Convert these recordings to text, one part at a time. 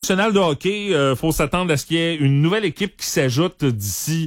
nationale de hockey, faut s'attendre à ce qu'il y ait une nouvelle équipe qui s'ajoute d'ici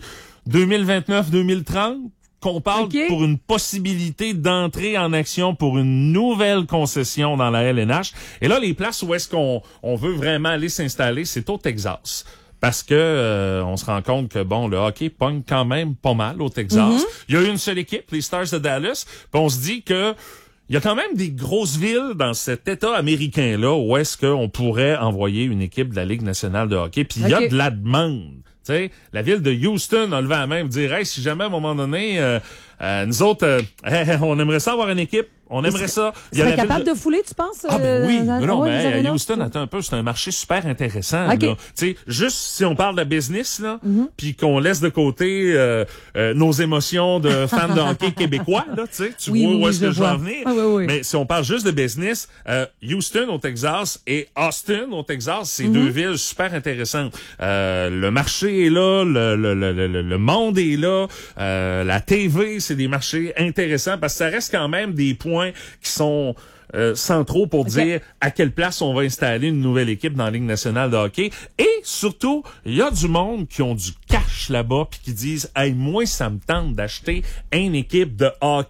2029-2030. Qu'on parle pour une possibilité d'entrer en action pour une nouvelle concession dans la LNH. Et là, les places où est-ce qu'on veut vraiment aller s'installer, c'est au Texas. Parce que on se rend compte que bon, le hockey pogne quand même pas mal au Texas. Il y a une seule équipe, les Stars de Dallas. Puis on se dit que il y a quand même des grosses villes dans cet État américain-là où est-ce qu'on pourrait envoyer une équipe de la Ligue nationale de hockey. Puis il y a de la demande. Tu sais, la ville de Houston a levé la main et dire hey, si jamais à un moment donné, nous autres, on aimerait ça avoir une équipe. On aimerait ça. Tu serais capable de fouler, tu penses? Ah ben oui, mais Houston, attends un peu, c'est un marché super intéressant. Tu sais, juste si on parle de business là, puis qu'on laisse de côté nos émotions de fans de hockey québécois là, tu vois où est-ce que je veux en venir. Mais si on parle juste de business, Houston au Texas et Austin au Texas, c'est deux villes super intéressantes. Le marché est là, le monde est là, la TV, c'est des marchés intéressants parce que ça reste quand même des points qui sont centraux pour dire à quelle place on va installer une nouvelle équipe dans la Ligue nationale de hockey. Et surtout, il y a du monde qui ont du cash là-bas puis qui disent « Hey, moi, ça me tente d'acheter une équipe de hockey. »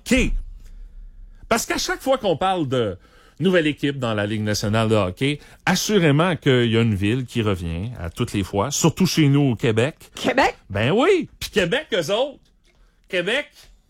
Parce qu'à chaque fois qu'on parle de nouvelle équipe dans la Ligue nationale de hockey, assurément qu'il y a une ville qui revient à toutes les fois, surtout chez nous au Québec. Québec? Ben oui! Puis Québec, eux autres. Québec...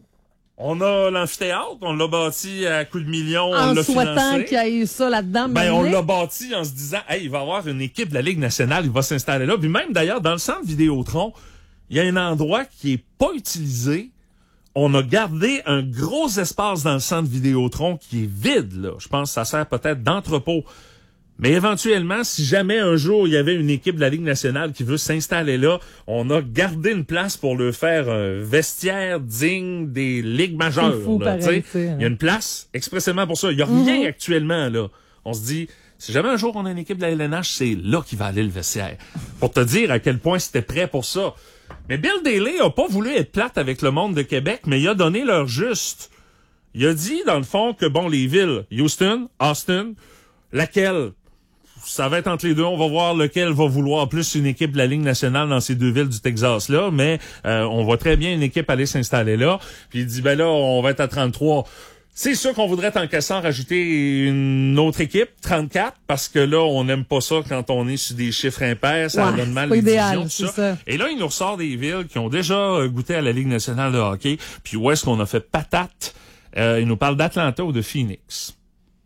On a l'amphithéâtre, on l'a bâti à coups de millions, on l'a financé. En souhaitant qu'il y ait ça là-dedans. On l'a bâti en se disant, hey, il va y avoir une équipe de la Ligue nationale, il va s'installer là. Puis même d'ailleurs, dans le centre Vidéotron, il y a un endroit qui est pas utilisé. On a gardé un gros espace dans le centre Vidéotron qui est vide, là. Je pense que ça sert peut-être d'entrepôt. Mais éventuellement, si jamais un jour il y avait une équipe de la Ligue nationale qui veut s'installer là, on a gardé une place pour le faire un vestiaire digne des ligues majeures. C'est fou, pareil, il y a une place expressément pour ça. Il y a rien actuellement là. On se dit, si jamais un jour on a une équipe de la LNH, c'est là qu'il va aller le vestiaire. Pour te dire à quel point c'était prêt pour ça. Mais Bill Daly a pas voulu être plate avec le monde de Québec, mais il a donné leur juste. Il a dit dans le fond que bon, les villes Houston, Austin, laquelle ça va être entre les deux. On va voir lequel va vouloir plus une équipe de la Ligue nationale dans ces deux villes du Texas-là. Mais on voit très bien une équipe aller s'installer là. Puis il dit, ben là, on va être à 33. C'est sûr qu'on voudrait tant qu'à ça rajouter une autre équipe, 34, parce que là, on n'aime pas ça quand on est sur des chiffres impairs. Ça donne mal les divisions, tout ça. Et là, il nous ressort des villes qui ont déjà goûté à la Ligue nationale de hockey. Puis où est-ce qu'on a fait patate? Il nous parle d'Atlanta ou de Phoenix.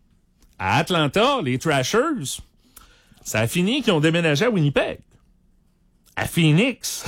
À Atlanta, les Trashers... Ça a fini qu'ils ont déménagé à Winnipeg. À Phoenix.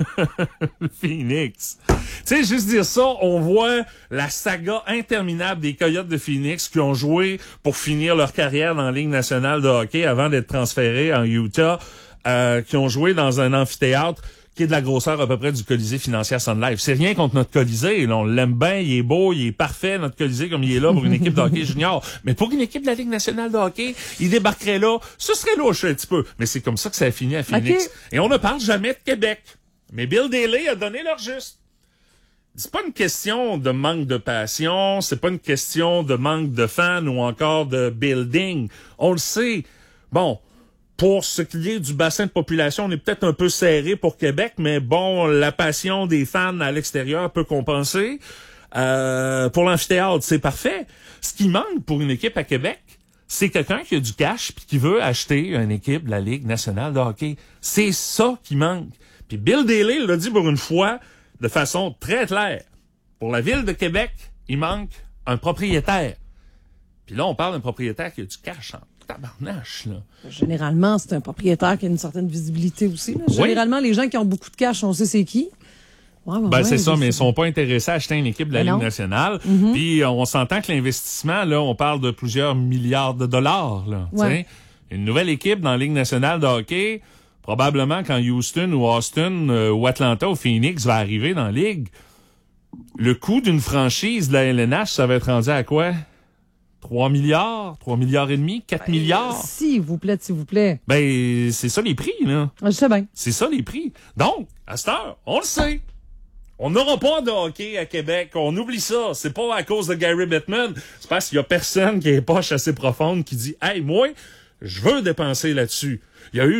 Phoenix. Tu sais, juste dire ça, on voit la saga interminable des Coyotes de Phoenix qui ont joué pour finir leur carrière dans la Ligue nationale de hockey avant d'être transférés en Utah, qui ont joué dans un amphithéâtre qui est de la grosseur à peu près du Colisée Financière Sun Life. C'est rien contre notre Colisée. Là, on l'aime bien, il est beau, il est parfait, notre Colisée, comme il est là pour une équipe de hockey junior. Mais pour une équipe de la Ligue nationale de hockey, il débarquerait là. Ce serait louche un petit peu. Mais c'est comme ça que ça a fini à Phoenix. Et on ne parle jamais de Québec. Mais Bill Daly a donné leur juste. C'est pas une question de manque de passion, c'est pas une question de manque de fans ou encore de building. On le sait. Bon, pour ce qui est du bassin de population, on est peut-être un peu serré pour Québec, mais bon, la passion des fans à l'extérieur peut compenser. Pour l'amphithéâtre, c'est parfait. Ce qui manque pour une équipe à Québec, c'est quelqu'un qui a du cash puis qui veut acheter une équipe de la Ligue nationale de hockey. C'est ça qui manque. Puis Bill Daly l'a dit pour une fois de façon très claire. Pour la ville de Québec, il manque un propriétaire. Puis là, on parle d'un propriétaire qui a du cash en tabarnache, là. Généralement, c'est un propriétaire qui a une certaine visibilité aussi. Là. Généralement, les gens qui ont beaucoup de cash, on sait c'est qui. C'est ça, mais ils sont pas intéressés à acheter une équipe de la Ligue nationale. Puis on s'entend que l'investissement, là, on parle de plusieurs milliards de dollars. Là, une nouvelle équipe dans la Ligue nationale de hockey, probablement quand Houston ou Austin ou Atlanta ou Phoenix va arriver dans la Ligue, le coût d'une franchise de la LNH, ça va être rendu à quoi? 3 milliards, 3 milliards et demi, 4 milliards. S'il vous plaît. Ben, c'est ça les prix, là. Je sais bien. C'est ça les prix. Donc, à cette heure, on le sait. On n'aura pas de hockey à Québec. On oublie ça. C'est pas à cause de Gary Bettman. C'est parce qu'il y a personne qui a les poches assez profondes qui dit, hey, moi, je veux dépenser là-dessus. Il y a eu